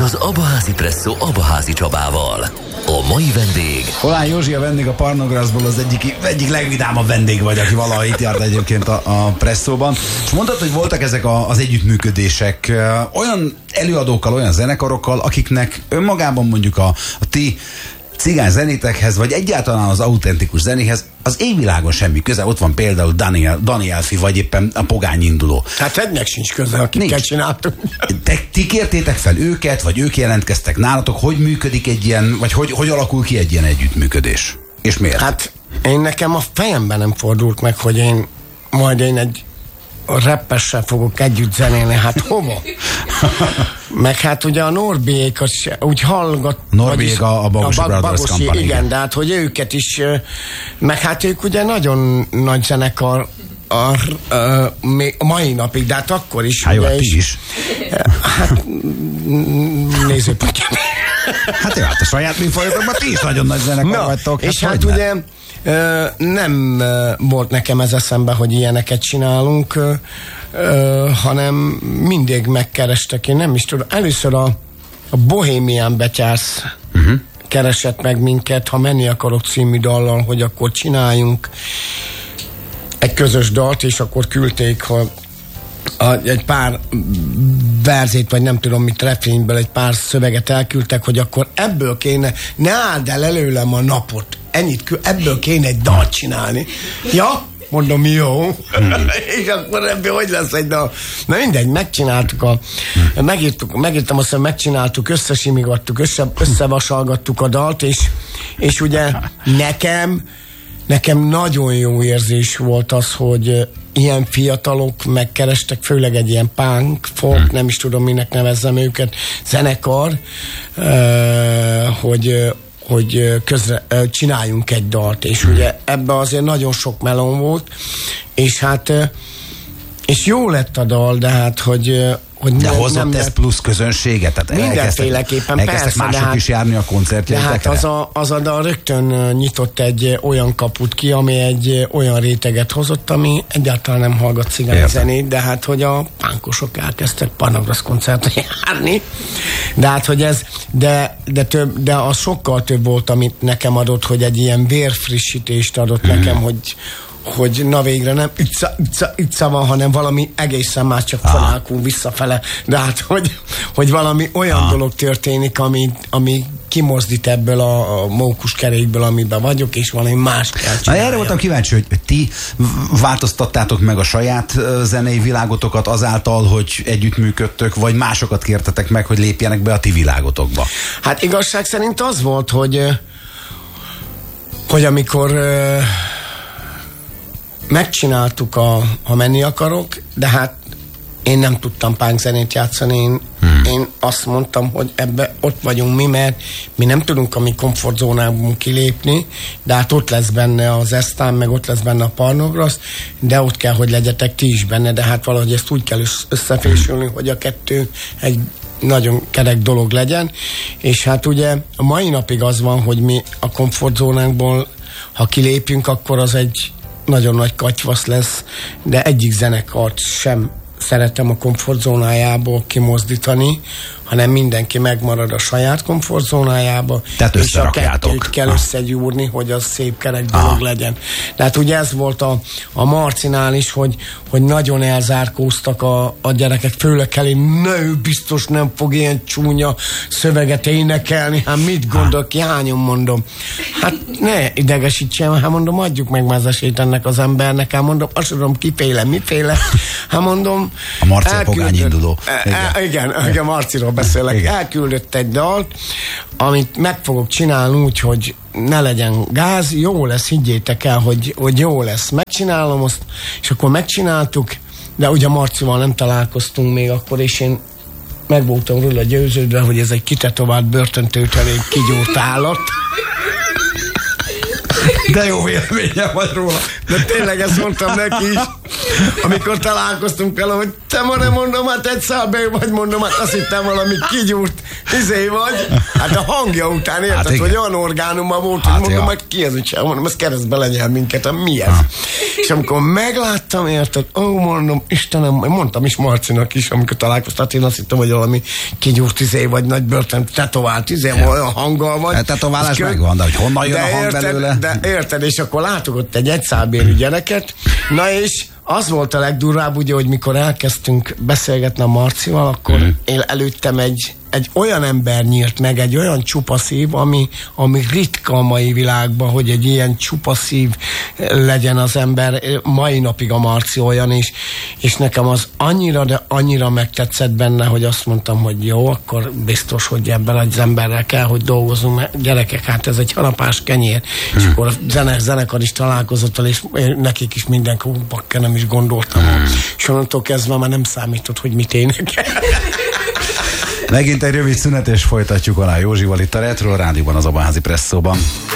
az Abaházi Presszó Abaházi Csabával. A mai vendég... Holán Józsi a vendég a Parnograszból, az egyik legvidámabb vendég vagy, aki valaha itt járt egyébként a Presszóban. És mondtad, hogy voltak ezek az együttműködések olyan előadókkal, olyan zenekarokkal, akiknek önmagában mondjuk a ti cigány zenétekhez, vagy egyáltalán az autentikus zenéhez az égvilágon semmi köze. Ott van például Dani Elfi, vagy éppen a Pogány Induló. Hát ennek sincs köze, akikkel csináltuk. Ti kértétek fel őket, vagy ők jelentkeztek nálatok? Hogy működik egy ilyen, vagy hogy alakul ki egy ilyen együttműködés? És miért? Hát nekem a fejemben nem fordult meg, hogy én egy rappessel fogok együtt zenélni, hát hova? Meg hát ugye a Norbiékat úgy hallgat... Norbiék a Bagosi Brothers Company. Igen, de hát hogy őket is, meg hát ők ugye nagyon nagy zenekar a mai napig, de hát akkor is. Hát jó, ti is. Hát nézőpontja. Hát jó, hát a saját műfajokban ti is nagyon nagy zenekar vagytok. És hát ugye nem volt nekem ez eszembe, hogy ilyeneket csinálunk, hanem mindig megkerestek. Én nem is tudom. Először a Bohemian Betyársz keresett meg minket, ha menni akarok című dallal, hogy akkor csináljunk egy közös dalt, és akkor küldték, egy pár verzét, vagy nem tudom mit, refrényből egy pár szöveget elküldtek, hogy akkor ebből kéne, ne áld el előlem a napot, ebből kéne egy dalt csinálni. Ja, mondom, jó. És akkor ebből hogy lesz egy dal? Na mindegy, megcsináltuk megírtam azt, hogy megcsináltuk, összesimigattuk, összevasalgattuk a dalt, és ugye nekem nagyon jó érzés volt az, hogy ilyen fiatalok megkerestek, főleg egy ilyen punk, folk, nem is tudom, minek nevezzem őket, zenekar, hogy közre csináljunk egy dalt, és ugye ebben azért nagyon sok melon volt, és hát és jó lett a dal, de hát, hogy de hozott ez plusz közönséget? Tehát mindenféleképpen, elkezdtek mások is járni a koncertjeitekre? De hát az a dal rögtön nyitott egy olyan kaput ki, ami egy olyan réteget hozott, ami egyáltalán nem hallgat cigányzenét, de hát, hogy a pánkosok elkezdtek Parnagrasz koncertre járni. De hát, hogy ez, de az sokkal több volt, amit nekem adott, hogy egy ilyen vérfrissítést adott nekem, hogy na végre nem utca van, hanem valami egészen más, csak felállkul visszafele. De hát, hogy valami olyan dolog történik, ami kimozdít ebből a mókuskerékből, amiben vagyok, és valami más kell csinálni. Erre voltam kíváncsi, hogy ti változtattátok meg a saját zenei világotokat azáltal, hogy együttműködtök, vagy másokat kértetek meg, hogy lépjenek be a ti világotokba? Hát igazság szerint az volt, hogy amikor megcsináltuk a Menni akarok, de hát én nem tudtam punk zenét játszani, én azt mondtam, hogy ebbe ott vagyunk mi, mert mi nem tudunk a mi komfortzónából kilépni, de hát ott lesz benne az Esztán, meg ott lesz benne a Parnograsz, de ott kell, hogy legyetek ti is benne, de hát valahogy ezt úgy kell összefésülni, hogy a kettő egy nagyon kerek dolog legyen, és hát ugye a mai napig az van, hogy mi a komfortzónánkból, ha kilépjünk, akkor az egy nagyon nagy katyvasz lesz, de egyik zenekart sem szeretem a komfortzónájából kimozdítani, hanem mindenki megmarad a saját komfortzónájába, és a kettőt kell összegyúrni, hogy az szép kerek dolog legyen. De hát ugye ez volt a Marcinál is, hogy nagyon elzárkóztak a gyerekek, főleg elé, ő biztos nem fog ilyen csúnya szöveget énekelni, hát mit gondol ki, hányon mondom. Hát ne idegesítsem, hát mondom, adjuk meg már az esélyt ennek az embernek, hát mondom, azt tudom, kiféle, miféle, hát mondom. A Marci a Pogány Induló. Igen, Marciról beszélek. Igen. Elküldött egy dalt, amit meg fogok csinálni úgy, hogy ne legyen gáz, jó lesz, higgyétek el, hogy jó lesz. Megcsinálom azt, és akkor megcsináltuk, de ugye Marcival nem találkoztunk még akkor, és én meg voltam róla győződve, hogy ez egy kitetovált börtöntőtelék kigyúrt állat. De jó véleményem vagy róla. De tényleg ezt mondtam neki is. amikor találkoztunk vele, hogy te ma nem mondom, hát egy szábély vagy, mondom, hát azt hittem valami kigyúrt vagy. Hát a hangja után érted, hát hogy olyan orgánuma volt, hogy mondom, hogy ki ez, hogy mondom, ez keresztbe legyen minket, mi ez? És amikor megláttam, érted, mondom, Istenem, mondtam is Marcinak is, amikor találkoztam, én azt hittem, hogy valami kigyúrt vagy nagy börtön tetovált olyan hanggal vagy. Hát tetoválás megvan, de hogy honnan jön a hang belőle? De érted, és akkor látogatott egy egyszábélű gyereket, na és az volt a legdurvább, ugye, hogy mikor elkezdtünk beszélgetni a Marcival, akkor én előttem egy olyan ember nyílt meg, egy olyan csupa szív, ami ritka a mai világban, hogy egy ilyen csupa szív legyen az ember. Mai napig a Marci olyan is, és nekem az annyira, de annyira megtetszett benne, hogy azt mondtam, hogy jó, akkor biztos, hogy ebben az emberrel kell, hogy dolgozunk, mert gyerekek, hát ez egy harapás kenyér. És akkor a zenekar is találkozott, és nekik is mindenki, bakker, nem is gondoltam. És onnantól kezdve már nem számított, hogy mit énekel. Megint egy rövid szünet, és folytatjuk Alá Józsival itt a Retro Rádióban, az Abaházi Presszóban.